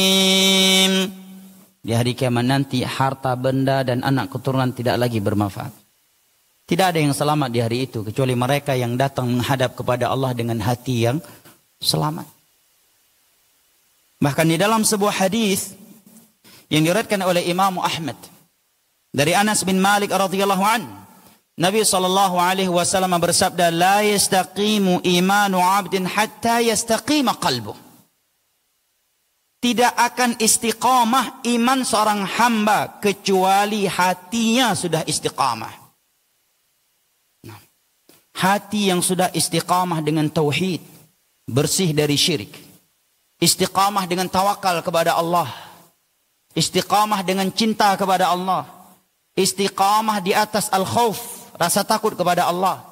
Di hari kiamat nanti harta, benda dan anak keturunan tidak lagi bermanfaat. Tidak ada yang selamat di hari itu kecuali mereka yang datang menghadap kepada Allah dengan hati yang selamat. Bahkan di dalam sebuah hadis yang diriwayatkan oleh Imam Ahmad dari Anas bin Malik radhiyallahu an, Nabi sallallahu alaihi wasallam bersabda, "La yastaqimu imanu 'abdin hatta yastaqima qalbuh." Tidak akan istiqamah iman seorang hamba kecuali hatinya sudah istiqamah. Nah, hati yang sudah istiqamah dengan tauhid, bersih dari syirik, istiqamah dengan tawakal kepada Allah, istiqamah dengan cinta kepada Allah, istiqamah di atas al-khauf, rasa takut kepada Allah,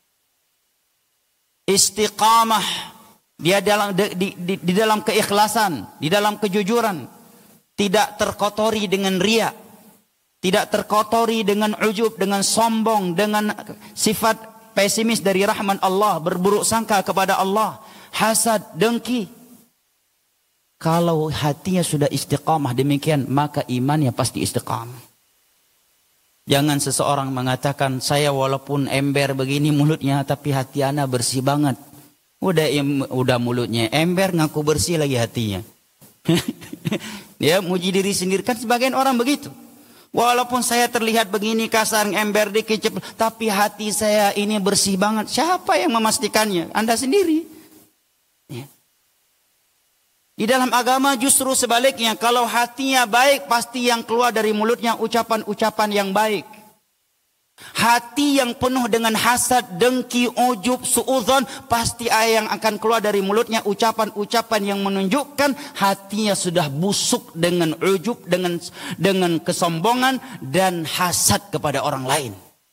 istiqamah dia di dalam keikhlasan, di dalam kejujuran, tidak terkotori dengan riya, tidak terkotori dengan ujub, dengan sombong, dengan sifat pesimis dari rahman Allah, berburuk sangka kepada Allah, hasad, dengki. Kalau hatinya sudah istiqamah demikian, maka imannya pasti istiqamah. Jangan seseorang mengatakan, saya walaupun ember begini mulutnya, tapi hati ana bersih banget. Udah mulutnya ember, ngaku bersih lagi hatinya. Dia muji diri sendiri, kan sebagian orang begitu. Walaupun saya terlihat begini kasar, ember dikit, tapi hati saya ini bersih banget. Siapa yang memastikannya? Anda sendiri. Ya. Di dalam agama justru sebaliknya, kalau hatinya baik, pasti yang keluar dari mulutnya ucapan-ucapan yang baik. Hati yang penuh dengan hasad, dengki, ujub, suudzon, pasti yang akan keluar dari mulutnya ucapan-ucapan yang menunjukkan hatinya sudah busuk dengan ujub, dengan kesombongan dan hasad kepada orang lain.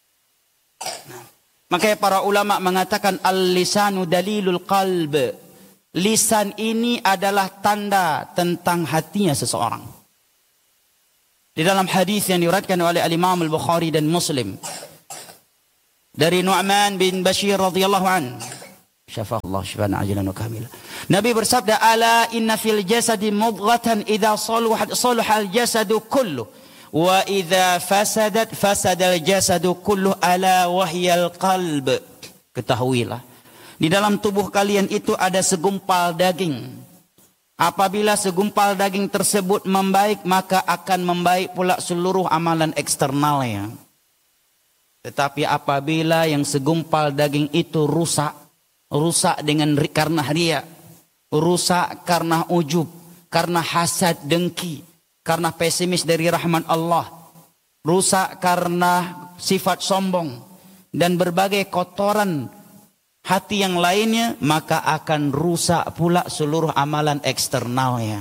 Makanya para ulama mengatakan al-lisanu dalilul qalb. Lisan ini adalah tanda tentang hatinya seseorang. Di dalam hadis yang diriwayatkan oleh Al-Imam Al-Bukhari dan Muslim dari Nu'man bin Bashir radhiyallahu an, syafa'allah syifaan ajilan wa kamila. Nabi bersabda, "Ala inna fil jasadi mudghatan idza salaha al-jasadu kullu wa idza fasadat fasada al-jasadu kullu ala wahyal qalb." Ketahuilah, di dalam tubuh kalian itu ada segumpal daging. Apabila segumpal daging tersebut membaik, maka akan membaik pula seluruh amalan eksternalnya. Tetapi apabila yang segumpal daging itu rusak karena riya, rusak karena ujub, karena hasad, dengki, karena pesimis dari rahman Allah, rusak karena sifat sombong dan berbagai kotoran hati yang lainnya, maka akan rusak pula seluruh amalan eksternalnya.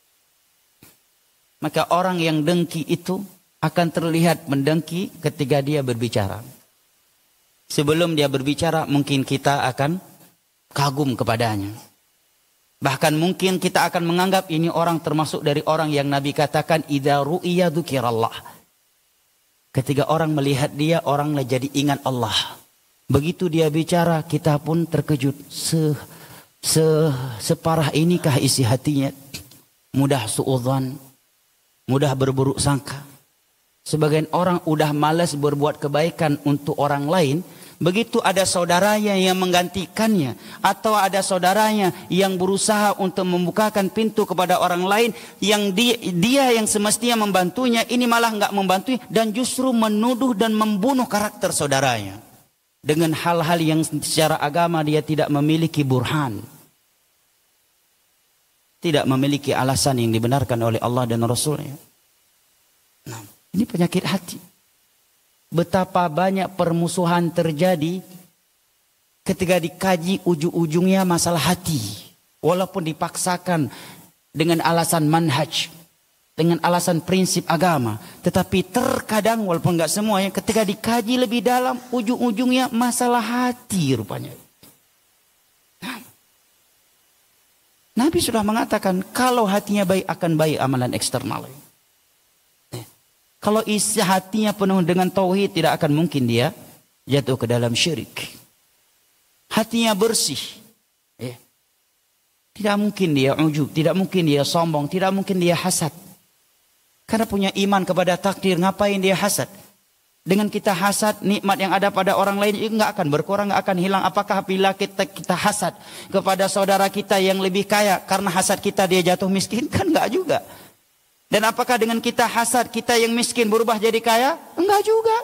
Maka orang yang dengki itu akan terlihat mendengki ketika dia berbicara. Sebelum dia berbicara, mungkin kita akan kagum kepadanya. Bahkan mungkin kita akan menganggap ini orang termasuk dari orang yang Nabi katakan, idza ru'iya dzukirallah. Ketika orang melihat dia, orang jadi ingat Allah. Begitu dia bicara, kita pun terkejut. Separah inikah isi hatinya? Mudah suudzon, mudah berburuk sangka. Sebagian orang udah malas berbuat kebaikan untuk orang lain. Begitu ada saudaranya yang menggantikannya, atau ada saudaranya yang berusaha untuk membukakan pintu kepada orang lain, yang dia yang semestinya membantunya, ini malah nggak membantu dan justru menuduh dan membunuh karakter saudaranya. Dengan hal-hal yang secara agama dia tidak memiliki burhan. Tidak memiliki alasan yang dibenarkan oleh Allah dan Rasulnya. Nah, ini penyakit hati. Betapa banyak permusuhan terjadi ketika dikaji ujung-ujungnya masalah hati. Walaupun dipaksakan dengan alasan manhaj, dengan alasan prinsip agama, tetapi terkadang walaupun enggak semuanya, ketika dikaji lebih dalam, ujung-ujungnya masalah hati rupanya. Nah, Nabi sudah mengatakan kalau hatinya baik akan baik amalan eksternal. Kalau isi hatinya penuh dengan tauhid, tidak akan mungkin dia jatuh ke dalam syirik. Hatinya bersih. Tidak mungkin dia ujub, tidak mungkin dia sombong, tidak mungkin dia hasad. Karena punya iman kepada takdir, ngapain dia hasad? Dengan kita hasad, nikmat yang ada pada orang lain itu nggak akan berkurang, nggak akan hilang. Apakah bila kita hasad kepada saudara kita yang lebih kaya, karena hasad kita dia jatuh miskin? Kan nggak juga. Dan apakah dengan kita hasad, kita yang miskin berubah jadi kaya? Enggak juga.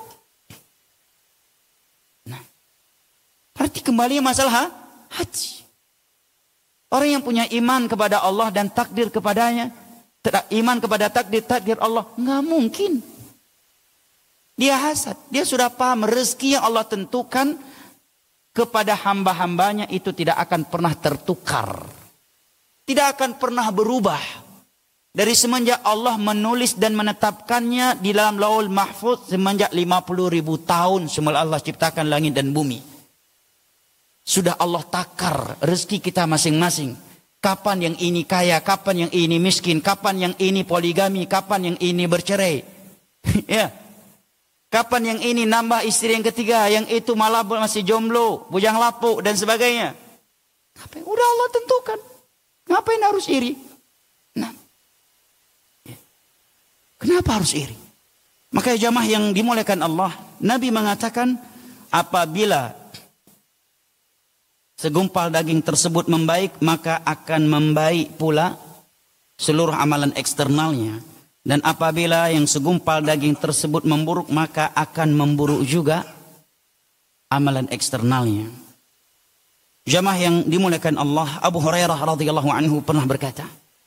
Nah, berarti kembali masalah hati. Orang yang punya iman kepada Allah dan takdir kepadanya, iman kepada takdir Allah, nggak mungkin dia hasad. Dia sudah paham rezeki yang Allah tentukan kepada hamba-hambanya itu tidak akan pernah tertukar, tidak akan pernah berubah. Dari semenjak Allah menulis dan menetapkannya di dalam Lauhul Mahfuz semenjak 50.000 tahun semula Allah ciptakan langit dan bumi. Sudah Allah takar rezeki kita masing-masing. Kapan yang ini kaya, kapan yang ini miskin, kapan yang ini poligami, kapan yang ini bercerai. Ya. Kapan yang ini nambah istri yang ketiga, yang itu malah masih jomblo, bujang lapuk dan sebagainya. Ngapain? Udah Allah tentukan. Ngapain harus iri? Nah. Kenapa harus iri? Makanya jamaah yang dimuliakan Allah, Nabi mengatakan apabila segumpal daging tersebut membaik, maka akan membaik pula seluruh amalan eksternalnya. Dan apabila yang segumpal daging tersebut memburuk, maka akan memburuk juga amalan eksternalnya. Jamaah yang dimuliakan Allah, Abu Hurairah radhiyallahu anhu pernah berkata,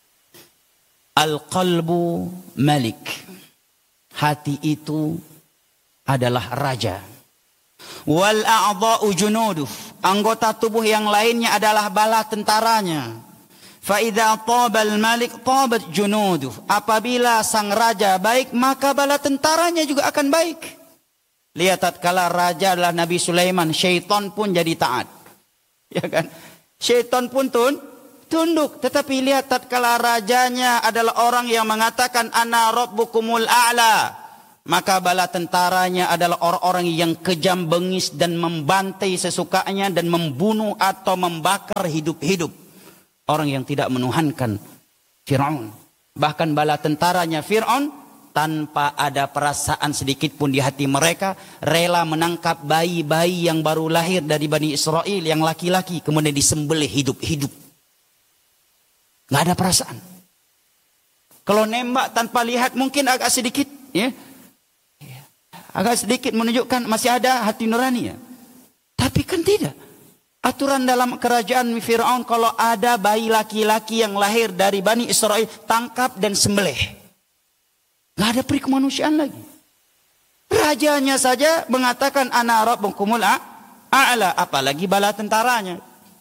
Al-qalbu malik. Hati itu adalah raja. Wal a'dha'u junuduh. Anggota tubuh yang lainnya adalah bala tentaranya. Fa idza tabal malik tabat junuduh. Apabila sang raja baik, maka bala tentaranya juga akan baik. Lihat tatkala raja adalah Nabi Sulaiman, syaitan pun jadi taat. Ya kan? Syaitan pun tunduk. Tetapi lihat tatkala rajanya adalah orang yang mengatakan ana rabbukumul a'la, maka bala tentaranya adalah orang-orang yang kejam, bengis dan membantai sesukanya dan membunuh atau membakar hidup-hidup orang yang tidak menuhankan Fir'aun. Bahkan bala tentaranya Fir'aun tanpa ada perasaan sedikit pun di hati mereka rela menangkap bayi-bayi yang baru lahir dari Bani Israel yang laki-laki kemudian disembelih hidup-hidup. Nggak ada perasaan. Kalau nembak tanpa lihat mungkin agak sedikit, ya. Agak sedikit menunjukkan masih ada hati nurani, ya. Tapi kan tidak. Aturan dalam kerajaan Fir'aun kalau ada bayi laki-laki yang lahir dari Bani Israel, tangkap dan sembelih. Nggak ada peri kemanusiaan lagi. Rajanya saja mengatakan ana rabbukumul a'la, apalagi bala tentaranya.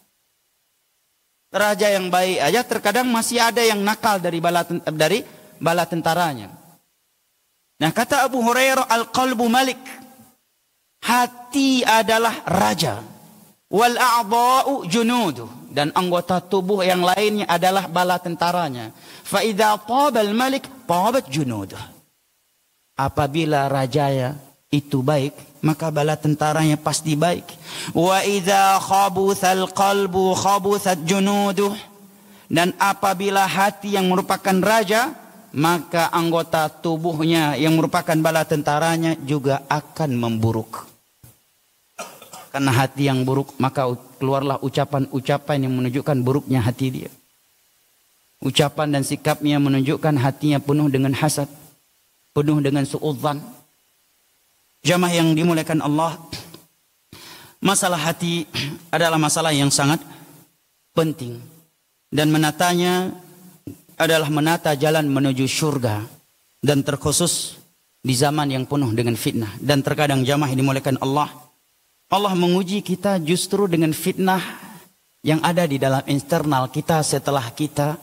Raja yang baik aja terkadang masih ada yang nakal dari bala tentaranya. Nah, kata Abu Hurairah, al-qalbu malik. Hati adalah raja. Wal a'dha'u junuduh. Dan anggota tubuh yang lainnya adalah bala tentaranya. Fa idza tabal malik tabat junuduh. Apabila rajanya itu baik, maka bala tentaranya pasti baik. Wa idza khabuthal qalbu khabuthat junuduh. Dan apabila hati yang merupakan raja, maka anggota tubuhnya yang merupakan bala tentaranya juga akan memburuk. Karena hati yang buruk, maka keluarlah ucapan-ucapan yang menunjukkan buruknya hati dia. Ucapan dan sikapnya menunjukkan hatinya penuh dengan hasad, penuh dengan suudzan. Jamaah yang dimuliakan Allah, masalah hati adalah masalah yang sangat penting. Dan menatanya adalah menata jalan menuju surga. Dan terkhusus di zaman yang penuh dengan fitnah. Dan terkadang jamaah yang dimuliakan Allah, Allah menguji kita justru dengan fitnah yang ada di dalam internal kita setelah kita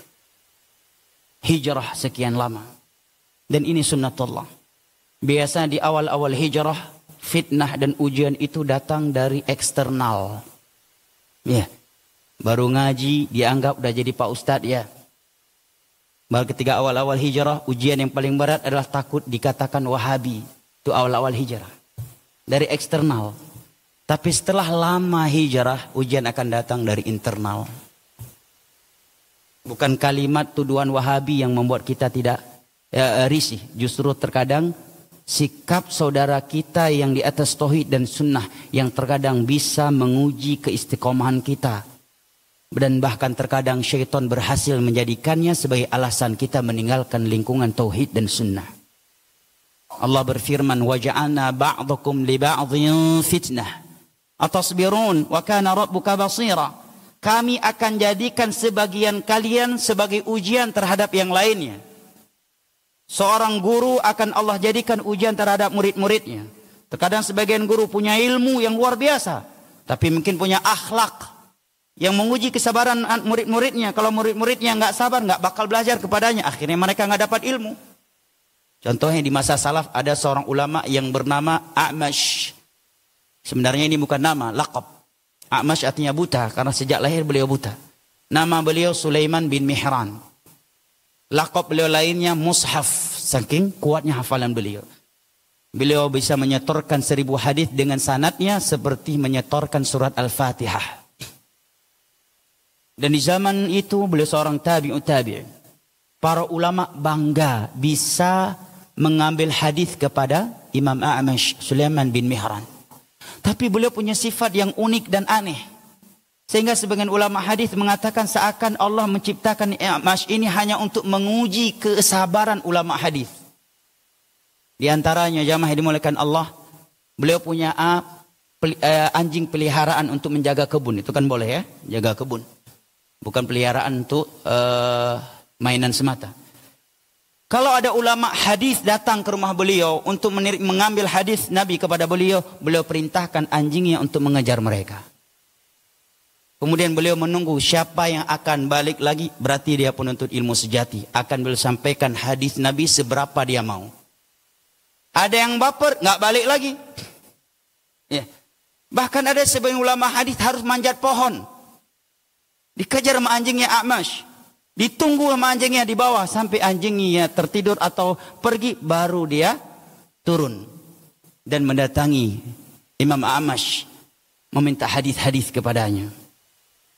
hijrah sekian lama. Dan ini sunnatullah. Biasa di awal-awal hijrah, fitnah dan ujian itu datang dari eksternal. Ya, baru ngaji dianggap udah jadi Pak Ustadz, ya. Baru ketika awal-awal hijrah, ujian yang paling berat adalah takut dikatakan Wahabi. Itu awal-awal hijrah. Dari eksternal. Tapi setelah lama hijrah, ujian akan datang dari internal. Bukan kalimat tuduhan Wahabi yang membuat kita tidak risih. Justru terkadang sikap saudara kita yang di atas tauhid dan sunnah yang terkadang bisa menguji keistiqomahan kita. Dan bahkan terkadang syaitan berhasil menjadikannya sebagai alasan kita meninggalkan lingkungan tauhid dan sunnah. Allah berfirman, وَجَعَلْنَا بَعْضَكُمْ لِبَعْضٍ فِتْنَةً أَتَصْبِرُونَ وَكَانَ رَبُّكَ بَصِيرًا. Kami akan jadikan sebagian kalian sebagai ujian terhadap yang lainnya. Seorang guru akan Allah jadikan ujian terhadap murid-muridnya. Terkadang sebagian guru punya ilmu yang luar biasa, tapi mungkin punya akhlak yang menguji kesabaran murid-muridnya. Kalau murid-muridnya nggak sabar, nggak bakal belajar kepadanya. Akhirnya mereka nggak dapat ilmu. Contohnya di masa salaf ada seorang ulama yang bernama A'mash. Sebenarnya ini bukan nama, laqab. A'mash artinya buta karena sejak lahir beliau buta. Nama beliau Sulaiman bin Mihran. Laqab beliau lainnya Mushaf, saking kuatnya hafalan beliau. Beliau bisa menyetorkan 1000 hadis dengan sanadnya seperti menyetorkan surat Al-Fatihah. Dan di zaman itu beliau seorang tabi'ut tabi'in. Para ulama bangga bisa mengambil hadis kepada Imam A'mash Sulaiman bin Mihran. Tapi beliau punya sifat yang unik dan aneh. Sehingga sebagian ulama hadis mengatakan seakan Allah menciptakan A'mash ini hanya untuk menguji kesabaran ulama hadis. Di antaranya jamaah yang dimuliakan Allah, beliau punya anjing peliharaan untuk menjaga kebun. Itu kan boleh ya, jaga kebun. Bukan peliharaan untuk mainan semata. Kalau ada ulama hadis datang ke rumah beliau untuk mengambil hadis Nabi kepada beliau, beliau perintahkan anjingnya untuk mengejar mereka. Kemudian beliau menunggu siapa yang akan balik lagi, berarti dia penuntut ilmu sejati. Akan beliau sampaikan hadis Nabi seberapa dia mau. Ada yang baper, nggak balik lagi. Ya. Bahkan ada sebagian ulama hadis harus manjat pohon. Dikejar sama anjingnya A'mash. Ditunggu sama anjingnya di bawah sampai anjingnya tertidur atau pergi, baru dia turun dan mendatangi Imam A'mash meminta hadis-hadis kepadanya.